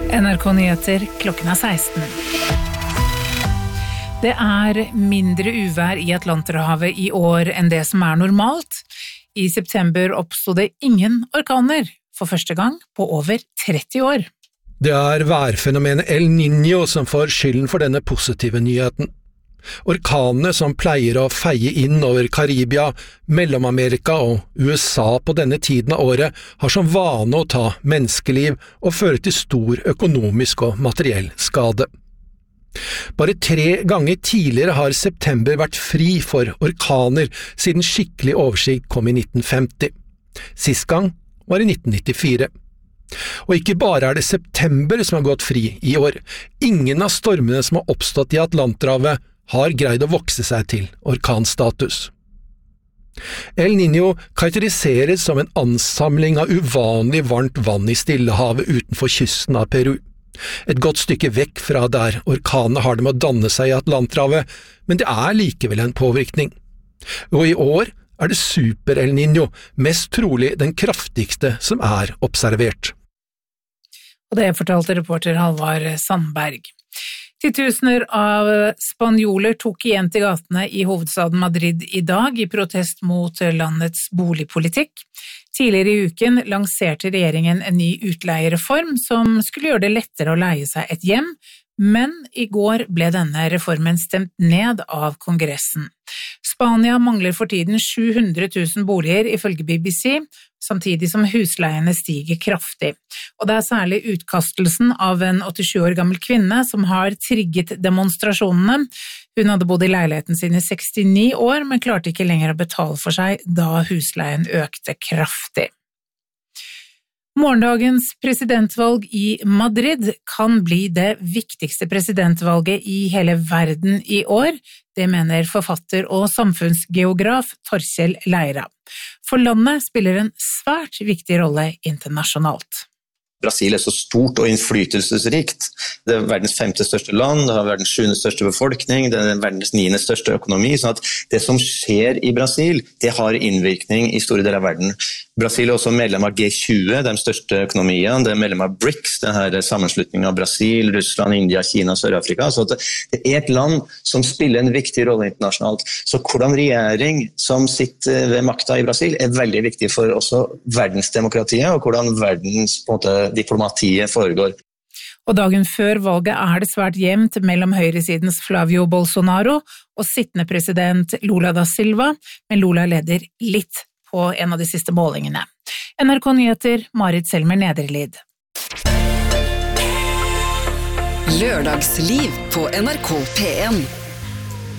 NRK Nyheter, klokken 16. Det mindre uvær i Atlanterhavet i år enn det som normalt. I september oppstod det ingen orkaner, for første gang på over 30 år. Det værfenomenet El Niño som får skylden for denne positive nyheten. Orkanene som pleier å feie inn over Karibia, Mellom-Amerika og USA på denne tiden av året har som vane å ta menneskeliv og føre til stor økonomisk og materiell skade. Bare 3 ganger tidligere har september vært fri for orkaner siden skikkelig oversikt kom i 1950. Sist gang var i 1994. Og ikke bare det september som har gått fri i år. Ingen av stormene som har oppstått i Atlanterhavet har greid å vokse seg til orkanstatus. El Niño karakteriseres som en ansamling av uvanlig varmt vann i Stillehavet utenfor kysten av Peru. Et godt stykke vekk fra der orkanene har det med å danne seg i Atlanterhavet, men det likevel en påvirkning. Og i år det super El Niño, mest trolig den kraftigste som observert. Og det fortalte reporter Halvard Sandberg. Titusener av spanjoler tok igjen til gatene i hovedstaden Madrid i dag i protest mot landets boligpolitikk. Tidligere i uken lanserte regjeringen en ny utleiereform som skulle gjøre det lettere å leie seg et hjem, men i går ble denne reformen stemt ned av Kongressen. Spania mangler for tiden 700 000 boliger ifølge BBC, samtidig som husleiene stiger kraftig. Og det særlig utkastelsen av en 87 år gammel kvinne som har trigget demonstrasjonene. Hun hadde bodd i leiligheten sin i 69 år, men klarte ikke lenger å betale for seg da husleien økte kraftig. Morgendagens presidentvalg i Madrid kan bli det viktigste presidentvalget i hele verden i år. Det mener forfatter og samfunnsgeograf Torkjell Leira. For landet spiller en svært viktig rolle internasjonalt. Brasil så stort og innflytelsesrikt. Det verdens 5. største land, det har verdens 7. største befolkning, det verdens 9. største økonomi, sånn at det som skjer i Brasil, det har innvirkning i store deler av verden. Brasil også medlem av G20, den største økonomien, det medlem av BRICS, det her sammenslutningen av Brasil, Russland, India, Kina, Sør-Afrika, så det et land som spiller en viktig rolle internasjonalt. Så hvordan regjering som sitter ved makta i Brasil veldig viktig for også verdensdemokratiet, og hvordan verdens på en måte, diplomatiet foregår. Og dagen før valget det svært jevnt mellom høyresidens Flavio Bolsonaro og sittende president Lula da Silva, men Lula leder litt på en av de siste målingene. NRK Nyheter, Marit Selmer Nedrelid. Lørdagsliv på NRK P1.